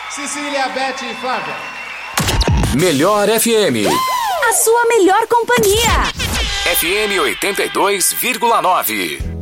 Cecília, Beth e Flávia. Melhor FM. A sua melhor companhia. FM 82,9.